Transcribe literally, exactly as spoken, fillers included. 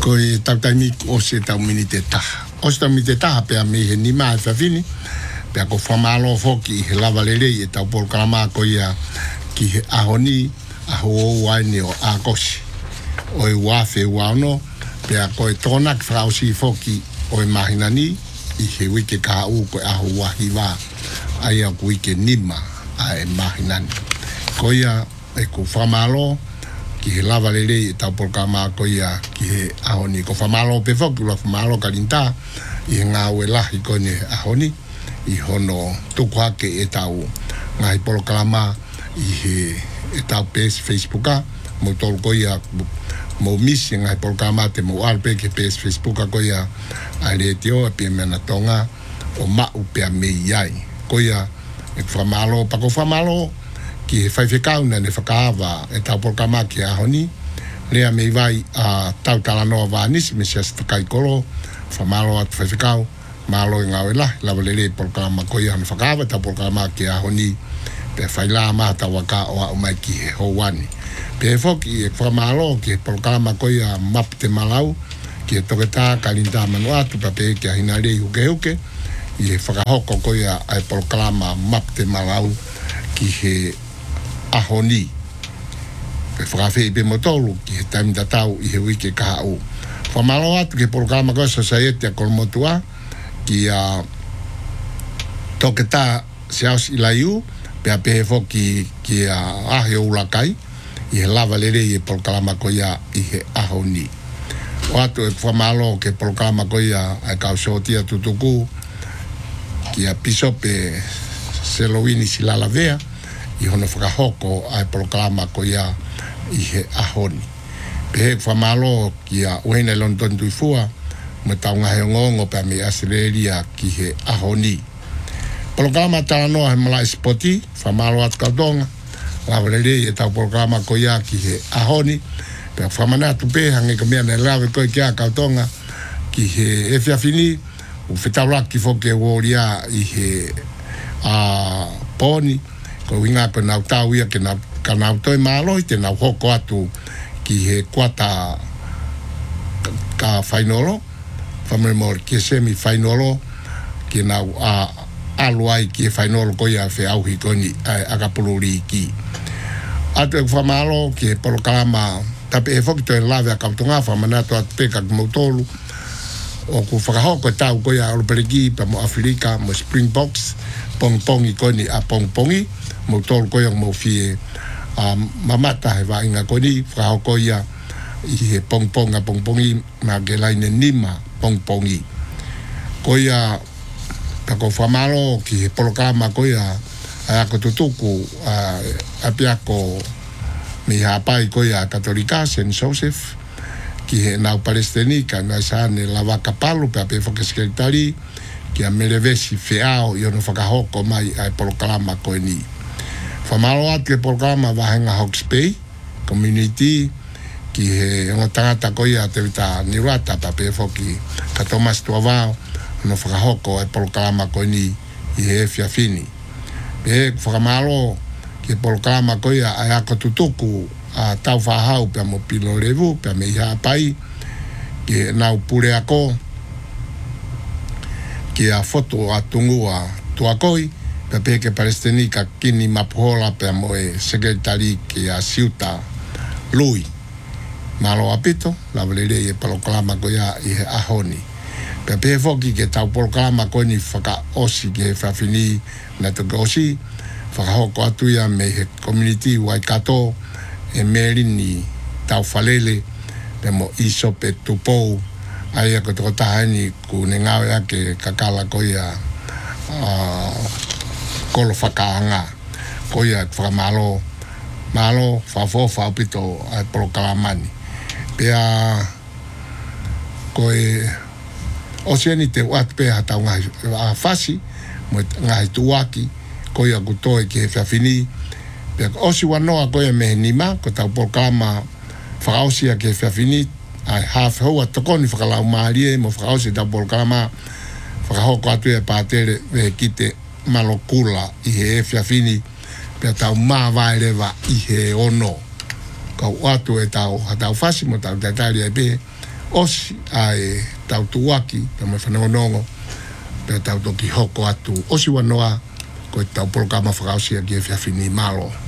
ko e tau taimi o se tau mini te taha. O se tau mini te taha pea me he nima e whawhini, pea ko whamalo foki he lava lerei e tau polo kalama ko ia ki he ahoni, aho o waini o akosi. O e wafe wano, pea ko e tōna ki whausi foki o e mahinani, i he wike ka u ko e aho wahi wā, ai a ku wike nima a e mahinani. Ko ia e ko whamalo, ki he lava lerei e tau polka maa ko ia ki he ahoni. Ko whamalo pe foki, ula whamalo ka rinta, i he ngā ue lahi ko ne ahoni, i hono tuku hake e tau ngai polka lama, i he e tau pēsi Facebooka, mo tolu ko ia, mo misi ngai polka lama te mo alpe ke pēsi Facebooka ko ia, a le te o e pia mena tonga, o mau pia me iai. Ko ia, e whamalo, pa ko whamalo, ki he whaiwhekau na ne whakaava e tau polka maa ki ahoni, lea mei vai a tau talanoa vānisi, me sias whakai kolo, whamalo atu whaiwhekau, malo i ngau e lahi, lawa lele polka maa ko ia hana whakaava, tau polka maa ki ahoni, pe whaila maa tau waka o au mai ki he houani. Pe he whoki e whamalo ki he polka maa ko ia map te malau, ki he toketa kalinta manu atu, pa pe ki a hina rei huke huke, i he whakahoko ko ia ai polka maa map te malau, ki he ahoni. Pe whakawhi i pe motolu ki he taimita tau i he wike kaha u. Whamalo atu ki polkalama koe society a kolomotua ki a toketa seaus i laiu pe a pehe foki ki a ahe o ulakai i he lava lere i polkalama koe i he ahoni. O atu e whamalo ki polkalama koe a kau sotia tutuku ki a piso pe Selowini si lalavea i hono whakahoko ai polkalama ko ia i he ahoni. Pehe whamalo ki a uene London tuifua me taunga he ngongo pe me Australia ki he ahoni. Polkalama talanoa he malai spoti, whamalo at kaudonga, lawarere e tau polkalama ko ia ki he ahoni, pe whamanatu pe hange ka mea ne lawe koe ki a kaudonga ki he e whiawhini, u whetauraki foke woria i he a poni, ko winga pe nau tau ia ke nau ka nau toi maloi te nau hoko atu ki he kuata ka whainolo, whamremor ki semi whainolo, ki nau a aluai ki he whainolo ko ia whe auhi koni akapururi ki. Atu e whamalo ki he polokalama, tape e whoki toi lawe a kautunga whamanato atu peka ki mautolu, o ku whakahoko e tau ko ia alupereki pa mo Afrika, mo Springboks, pong pongi koni a pong pongi, mo tolu ko yang mo fie a mamata he wa inga koni fra ko ia i he pong ponga pong pongi ma gelaine nima pong pongi ko ia ta ko famalo ki he polokama ko ia a ko tutuku a apiako mi hapai ko ia katolika Saint Joseph ki he nau palestinika na sane la vaca palu pe pe foke sekretari ki a melevesi feao i ono whakahoko mai ai polokama ko ni. Whamalo atu e polkalama wahenga Hawke's Bay community ki he ngo tangata ko ia te wita niwata pa pe foki ka Thomas Tuavao no whakahoko e polkalama ko ni i he whiawhini. Pe whakamalo ki polkalama ko ia ai ako tutuku a tau whahau pe mo pilo revu pe me iha pai ki nau pure ako ki a foto a tungua tuakoi pe peke palestinika kini mapola pe mo e sekretari ki a siuta lui malo apito la velere e polokalama ko ia i he ahoni pe pe foki ke tau polokalama ko ni whaka osi ke whawhini na toke osi whaka hoko atu ia me he community Waikato e merini tau whalele pe mo iso pe tupou ai ako toko tahani ku ne ngau ea ke kakala ko ia uh, kolo whakaanga ko ia whakamalo malo whafo whaupito ai polokalamani pea ko e oceani te wat pe hatau ngai whasi mo ngai tuaki ko ia kutoe ke whiawhini pea osi wanoa ko ia mehe nima ko tau polokalama whakaosia ke whiawhini ai half hoa tokoni whakalau maarie mo whakaosi tau polokalama whakahoko atu e pātere e kite malokula i he e whiawhini pea tau māwaerewa i he ono kau atu e tau hatau whasi mo tau tatari e pe osi ai tau tuaki pe me whanongonongo pe tau toki hoko atu osi wanoa ko tau programa whakausia ki e whiawhini malo